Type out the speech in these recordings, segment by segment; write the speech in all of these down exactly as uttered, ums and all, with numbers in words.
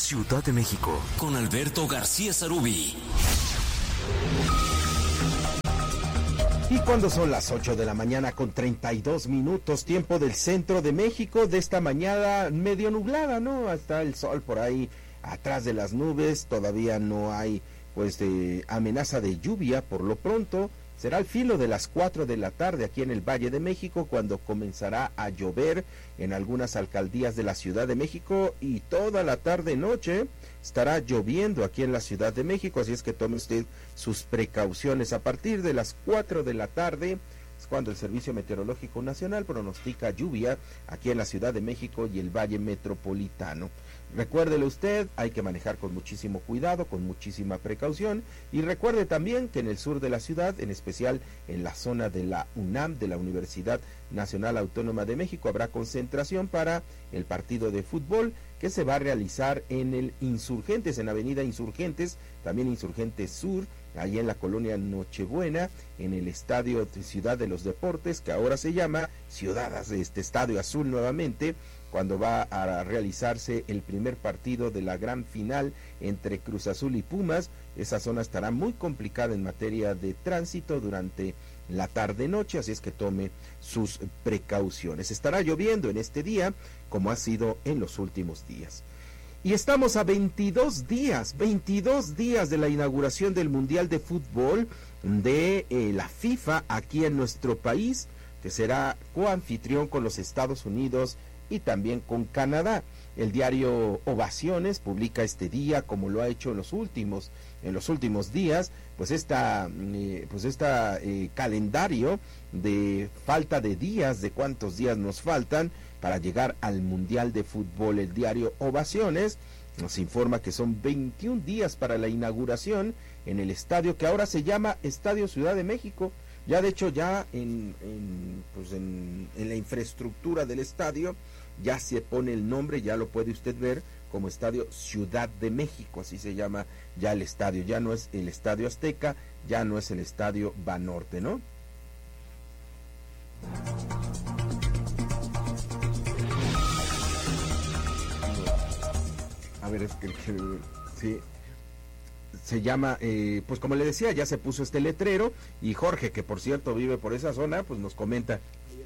Ciudad de México, con Alberto García Sarubí. Y cuando son las ocho de la mañana con treinta y dos minutos, tiempo del centro de México, de esta mañana medio nublada, ¿no? Está el sol por ahí atrás de las nubes, todavía no hay pues de amenaza de lluvia por lo pronto. Será al filo de las cuatro de la tarde aquí en el Valle de México cuando comenzará a llover en algunas alcaldías de la Ciudad de México, y toda la tarde noche estará lloviendo aquí en la Ciudad de México, así es que tome usted sus precauciones. A partir de las cuatro de la tarde es cuando el Servicio Meteorológico Nacional pronostica lluvia aquí en la Ciudad de México y el Valle Metropolitano. Recuérdele usted, hay que manejar con muchísimo cuidado, con muchísima precaución, y recuerde también que en el sur de la ciudad, en especial en la zona de la UNAM, de la Universidad Nacional Autónoma de México, habrá concentración para el partido de fútbol que se va a realizar en el Insurgentes, en Avenida Insurgentes, también Insurgentes Sur, ahí en la colonia Nochebuena, en el Estadio de Ciudad de los Deportes, que ahora se llama Ciudad de este Estadio Azul nuevamente, cuando va a realizarse el primer partido de la gran final entre Cruz Azul y Pumas. Esa zona estará muy complicada en materia de tránsito durante la tarde-noche, así es que tome sus precauciones. Estará lloviendo en este día, como ha sido en los últimos días. Y estamos a veintidós días, veintidós días de la inauguración del Mundial de Fútbol de eh, la FIFA aquí en nuestro país, que será coanfitrión con los Estados Unidos y también con Canadá. El diario Ovaciones publica este día, como lo ha hecho en los últimos en los últimos días, pues esta eh, pues esta eh, calendario de falta de días, de cuántos días nos faltan para llegar al Mundial de Fútbol. El diario Ovaciones nos informa que son veintiún días para la inauguración en el estadio que ahora se llama Estadio Ciudad de México. Ya de hecho ya en, en, pues en, en la infraestructura del estadio ya se pone el nombre, ya lo puede usted ver como Estadio Ciudad de México, así se llama ya el estadio, ya no es el Estadio Azteca, ya no es el Estadio Banorte, ¿no? A ver, es que, que sí, se llama, eh, pues como le decía, ya se puso este letrero, y Jorge, que por cierto vive por esa zona, pues nos comenta.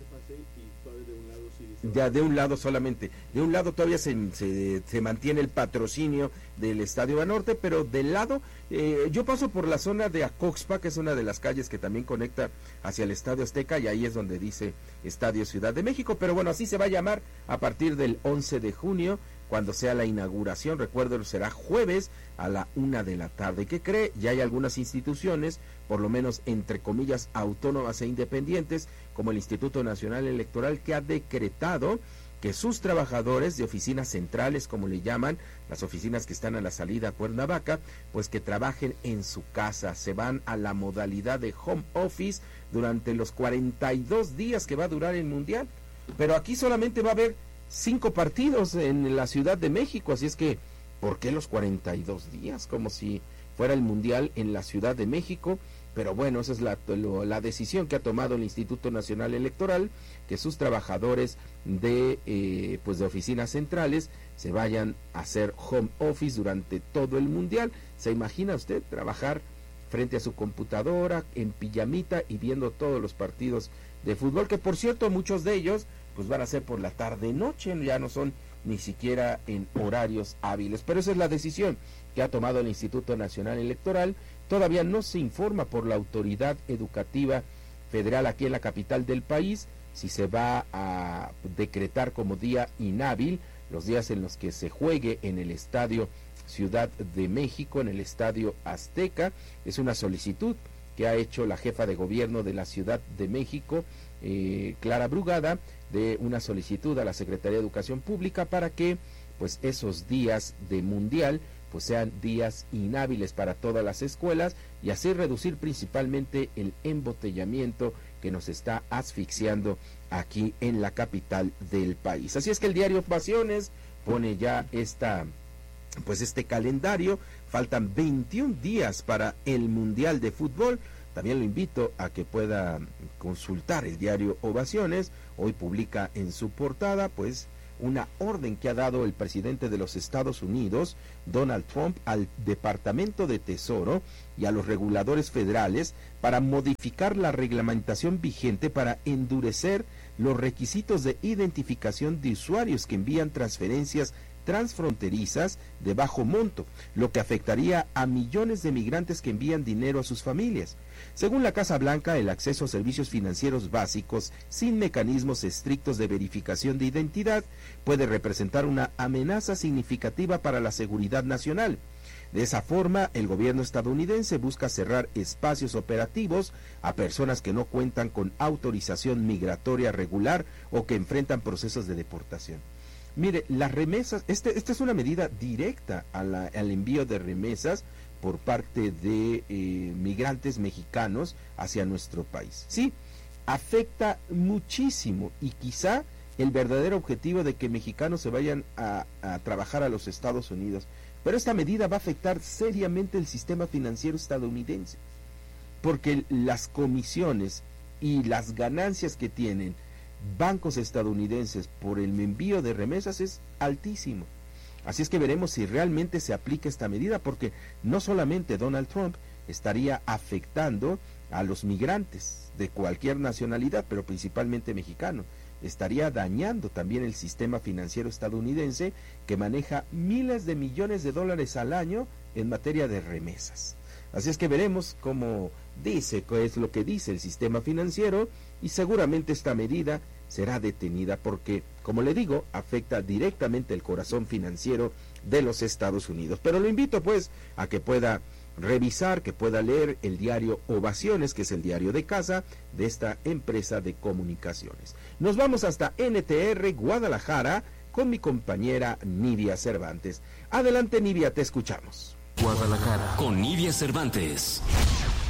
Ya de un lado solamente, de un lado todavía se, se, se mantiene el patrocinio del Estadio Banorte, pero del lado, eh, yo paso por la zona de Acoxpa, que es una de las calles que también conecta hacia el Estadio Azteca, y ahí es donde dice Estadio Ciudad de México, pero bueno, así se va a llamar a partir del once de junio, cuando sea la inauguración. Recuerdo, será jueves a la una de la tarde. ¿Qué cree? Ya hay algunas instituciones, por lo menos entre comillas autónomas e independientes, como el Instituto Nacional Electoral, que ha decretado que sus trabajadores de oficinas centrales, como le llaman, las oficinas que están a la salida a Cuernavaca, pues que trabajen en su casa. Se van a la modalidad de home office durante los cuarenta y dos días que va a durar el Mundial. Pero aquí solamente va a haber cinco partidos en la Ciudad de México, así es que, ¿por qué los cuarenta y dos días? Como si fuera el Mundial en la Ciudad de México. Pero bueno, esa es la, lo, la decisión que ha tomado el Instituto Nacional Electoral, que sus trabajadores de, eh, pues de oficinas centrales se vayan a hacer home office durante todo el Mundial. ¿Se imagina usted trabajar frente a su computadora, en pijamita, y viendo todos los partidos de fútbol, que por cierto muchos de ellos pues van a ser por la tarde-noche, ya no son ni siquiera en horarios hábiles? Pero esa es la decisión que ha tomado el Instituto Nacional Electoral. Todavía no se informa por la autoridad educativa federal aquí en la capital del país si se va a decretar como día inhábil los días en los que se juegue en el Estadio Ciudad de México, en el Estadio Azteca. Es una solicitud que ha hecho la jefa de gobierno de la Ciudad de México, eh, Clara Brugada, de una solicitud a la Secretaría de Educación Pública para que pues esos días de Mundial pues sean días inhábiles para todas las escuelas, y así reducir principalmente el embotellamiento que nos está asfixiando aquí en la capital del país. Así es que el diario Ovaciones pone ya esta pues este calendario. Faltan veintiún días para el Mundial de Fútbol. También lo invito a que pueda consultar el diario Ovaciones. Hoy publica en su portada pues una orden que ha dado el presidente de los Estados Unidos, Donald Trump, al Departamento de Tesoro y a los reguladores federales para modificar la reglamentación vigente para endurecer los requisitos de identificación de usuarios que envían transferencias transfronterizas de bajo monto, lo que afectaría a millones de migrantes que envían dinero a sus familias. Según la Casa Blanca, el acceso a servicios financieros básicos sin mecanismos estrictos de verificación de identidad puede representar una amenaza significativa para la seguridad nacional. De esa forma, el gobierno estadounidense busca cerrar espacios operativos a personas que no cuentan con autorización migratoria regular o que enfrentan procesos de deportación. Mire, las remesas, este, esta es una medida directa a la, al envío de remesas por parte de eh, migrantes mexicanos hacia nuestro país. Sí, afecta muchísimo y quizá el verdadero objetivo de que mexicanos se vayan a, a trabajar a los Estados Unidos. Pero esta medida va a afectar seriamente el sistema financiero estadounidense, porque las comisiones y las ganancias que tienen bancos estadounidenses por el envío de remesas es altísimo. Así es que veremos si realmente se aplica esta medida, porque no solamente Donald Trump estaría afectando a los migrantes de cualquier nacionalidad, pero principalmente mexicano, estaría dañando también el sistema financiero estadounidense, que maneja miles de millones de dólares al año en materia de remesas. Así es que veremos cómo dice, qué es lo que dice el sistema financiero, y seguramente esta medida será detenida porque, como le digo, afecta directamente el corazón financiero de los Estados Unidos. Pero lo invito pues a que pueda revisar, que pueda leer el diario Ovaciones, que es el diario de casa de esta empresa de comunicaciones. Nos vamos hasta N T R Guadalajara con mi compañera Nidia Cervantes. Adelante, Nidia, te escuchamos. Guadalajara con Nidia Cervantes.